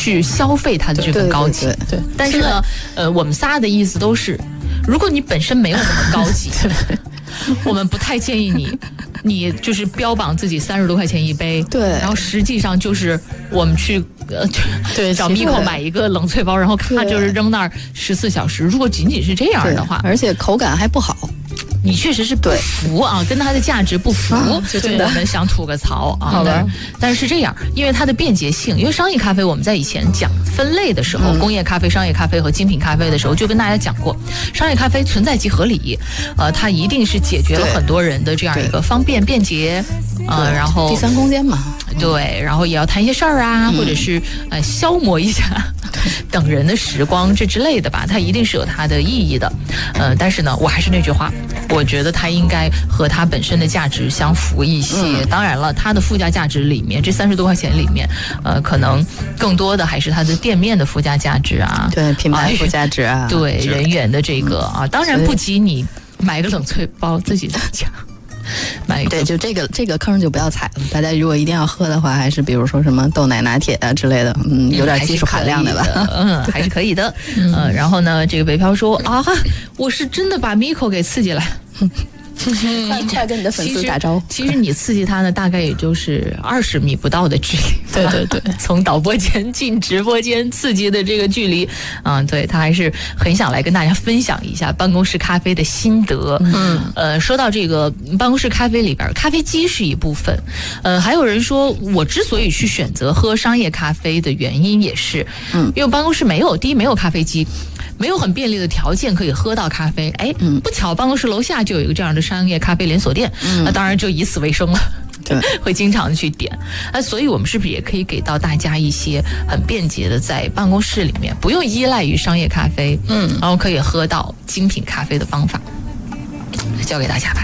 去消费它的这份高级。 对， 但是呢，我们仨的意思都是，如果你本身没有那么高级，我们不太建议你就是标榜自己30多块钱一杯， 对， 然后实际上就是我们去对找Miko买一个冷萃包，然后咔就是扔那儿14小时。如果仅仅是这样的话， 而且口感还不好。 你确实是不服啊，跟它的价值不符，就真的我们想吐个槽啊。 好的， 但是这样，因为它的便捷性，因为商业咖啡我们在以前讲分类的时候，工业咖啡、商业咖啡和精品咖啡的时候，就跟大家讲过，商业咖啡存在即合理，它一定是解决了很多人的这样一个方便便捷，然后第三空间嘛， 对，然后也要谈一些事儿啊，或者是消磨一下等人的时光这之类的吧，它一定是有它的意义的。但是呢，我还是那句话，我觉得它应该和它本身的价值相符一些。当然了，它的附加价值里面，这30多块钱里面，可能更多的还是它的店面的附加价值啊， 对，品牌附加值啊， 对，人员的这个啊，当然不及你买个冷萃包自己在家。 对，就这个坑就不要踩了。大家如果一定要喝的话，还是比如说什么豆奶拿铁啊之类的，有点技术含量的吧。 还是可以的。然后呢，这个北漂说啊，我是真的把 Miko 给刺激了。 快跟你的粉丝打招呼。 其实你刺激他呢，大概也就是20米不到的距离。 对， 从导播间进直播间刺激的这个距离，对，他还是很想来跟大家分享一下办公室咖啡的心得。说到这个办公室咖啡里边，咖啡机是一部分。还有人说，我之所以去选择喝商业咖啡的原因也是，因为办公室没有咖啡机。没有很便利的条件可以喝到咖啡，不巧办公室楼下就有一个这样的商业咖啡连锁店，那当然就以此为生了，对，会经常的去点。所以我们是不是也可以给到大家一些很便捷的，在办公室里面不用依赖于商业咖啡，然后可以喝到精品咖啡的方法，教给大家吧。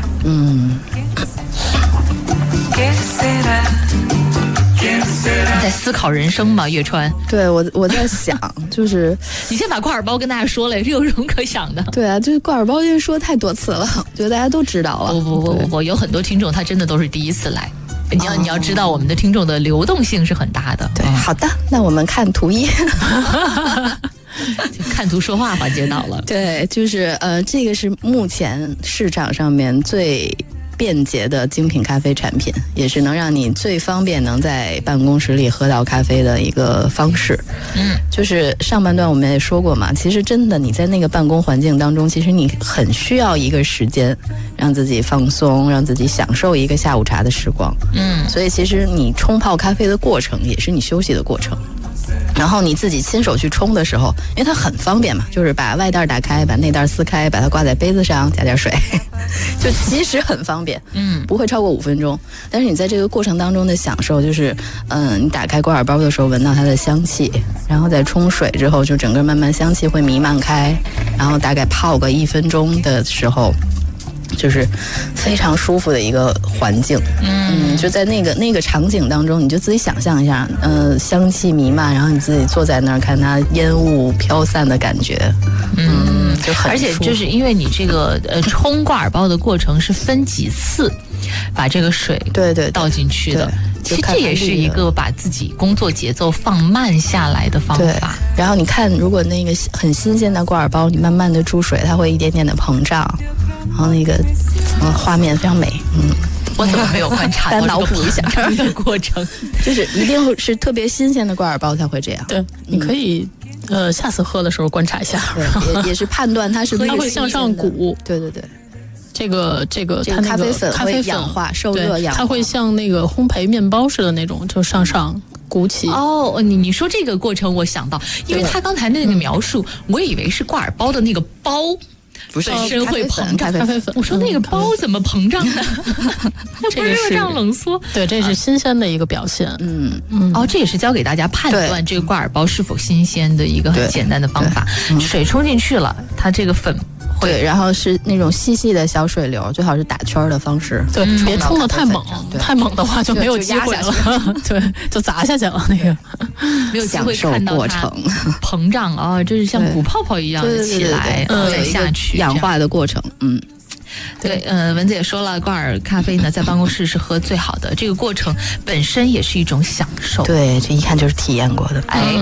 你在思考人生吗，岳川？ 对，我在想，就是你先把挂耳包跟大家说了，这有什么可想的？ 对啊，就是挂耳包，因为说太多次了，我觉得大家都知道了。 不，有很多听众他真的都是第一次来。你要知道，我们的听众的流动性是很大的。 对，好的，那我们看图一。 看图说话环节到了。 对，就是这个是目前市场上面最便捷的精品咖啡产品，也是能让你最方便能在办公室里喝到咖啡的一个方式。就是上半段我们也说过嘛，其实真的你在那个办公环境当中，其实你很需要一个时间让自己放松，让自己享受一个下午茶的时光。所以其实你冲泡咖啡的过程也是你休息的过程。然后你自己亲手去冲的时候，因为它很方便嘛，就是把外袋打开，把内袋撕开，把它挂在杯子上，加点水，就其实很方便，不会超过5分钟。但是你在这个过程当中的享受，就是你打开挂耳包的时候闻到它的香气，然后在冲水之后，就整个慢慢香气会弥漫开，然后大概泡个1分钟的时候。就是非常舒服的一个环境，就在那个场景当中，你就自己想象一下，香气弥漫，然后你自己坐在那儿看它烟雾飘散的感觉，就很舒服。 而且就是因为你这个冲挂耳包的过程是分几次把这个水倒进去的。其实这也是一个把自己工作节奏放慢下来的方法。 然后你看，如果那个很新鲜的挂耳包，你慢慢的注水，它会一点点的膨胀，然后那个画面非常美。 我怎么没有观察到脑补一下这样的过程？ 就是一定是特别新鲜的挂耳包才会这样。 对，你可以下次喝的时候观察一下， 也是判断它是不是会向上鼓。 对。这个它那个咖啡粉氧化受热氧化， 它会像那个烘焙面包似的那种，就向上鼓起。 你说这个过程我想到，因为他刚才那个描述，我以为是挂耳包的那个包不是本身会膨胀， 咖啡粉。 我说那个包怎么膨胀呢？ 这个是这样冷缩， 对，这是新鲜的一个表现。 这也是教给大家判断这个挂耳包是否新鲜的一个很简单的方法。水冲进去了，它这个粉。 对，然后是那种细细的小水流，最好是打圈的方式。 对，别冲得太猛，太猛的话就没有机会了。对，就砸下去了那个， 没有机会看到它膨胀啊，这是像鼓泡泡一样的起来，再下去氧化的过程。 对，蚊子也说了，挂耳咖啡呢，在办公室是喝最好的，这个过程本身也是一种享受。 对，这一看就是体验过的。